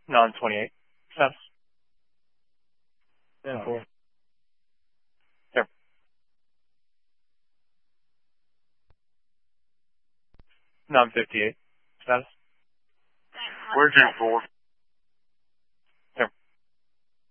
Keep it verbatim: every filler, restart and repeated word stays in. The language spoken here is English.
Non twenty-eight. Status. ten four. Sure. Non fifty-eight. Status. We're ten four.